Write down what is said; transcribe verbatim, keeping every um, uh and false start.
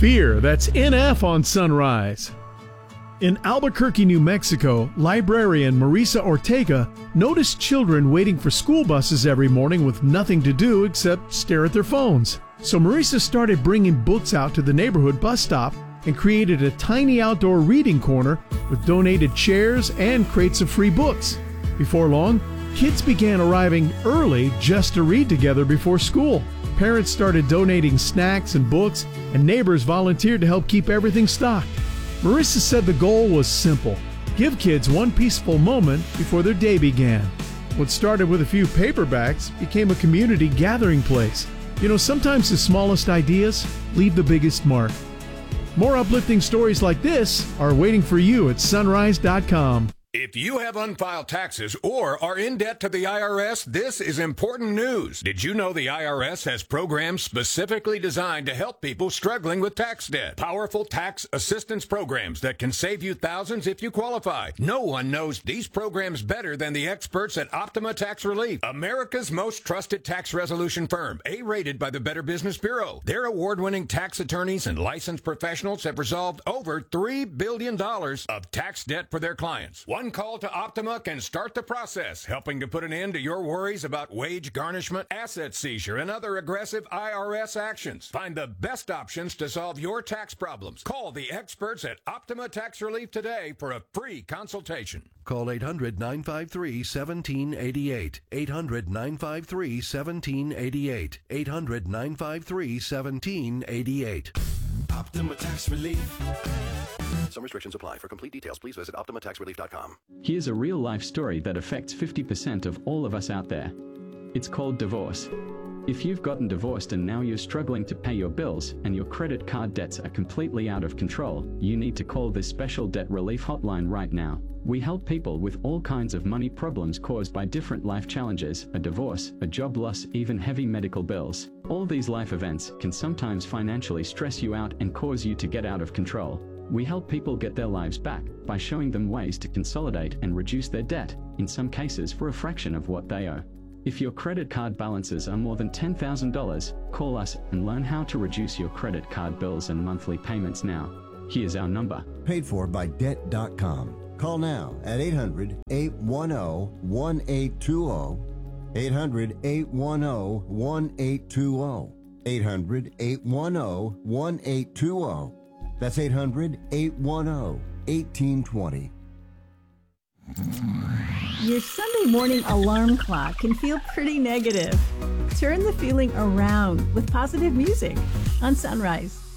fear. That's N F on Sunrise. In Albuquerque, New Mexico, librarian Marisa Ortega noticed children waiting for school buses every morning with nothing to do except stare at their phones. So Marisa started bringing books out to the neighborhood bus stop and created a tiny outdoor reading corner with donated chairs and crates of free books. Before long, kids began arriving early just to read together before school. Parents started donating snacks and books, and neighbors volunteered to help keep everything stocked. Marisa said the goal was simple: give kids one peaceful moment before their day began. What started with a few paperbacks became a community gathering place. You know, sometimes the smallest ideas leave the biggest mark. More uplifting stories like this are waiting for you at sunrise dot com. If you have unfiled taxes or are in debt to the I R S, this is important news. Did you know the I R S has programs specifically designed to help people struggling with tax debt? Powerful tax assistance programs that can save you thousands if you qualify. No one knows these programs better than the experts at Optima Tax Relief, America's most trusted tax resolution firm, A-rated by the Better Business Bureau. Their award-winning tax attorneys and licensed professionals have resolved over three billion dollars of tax debt for their clients. One call to Optima can start the process, helping to put an end to your worries about wage garnishment, asset seizure, and other aggressive I R S actions. Find the best options to solve your tax problems. Call the experts at Optima Tax Relief today for a free consultation. Call eight hundred, nine five three, one seven eight eight. eight hundred, nine five three, one seven eight eight. eight hundred, nine five three, one seven eight eight. Optima Tax Relief. Some restrictions apply. For complete details, please visit optima tax relief dot com. Here's a real-life story that affects fifty percent of all of us out there. It's called divorce. If you've gotten divorced and now you're struggling to pay your bills and your credit card debts are completely out of control, you need to call this special debt relief hotline right now. We help people with all kinds of money problems caused by different life challenges, a divorce, a job loss, even heavy medical bills. All these life events can sometimes financially stress you out and cause you to get out of control. We help people get their lives back by showing them ways to consolidate and reduce their debt, in some cases for a fraction of what they owe. If your credit card balances are more than ten thousand dollars, call us and learn how to reduce your credit card bills and monthly payments now. Here's our number. Paid for by debt dot com. Call now at eight hundred, eight one zero, one eight two zero. eight hundred, eight one zero, one eight two zero. eight hundred, eight one zero, one eight two zero. That's eight hundred, eight one zero, one eight two zero. Your Sunday morning alarm clock can feel pretty negative. Turn the feeling around with positive music on Sunrise.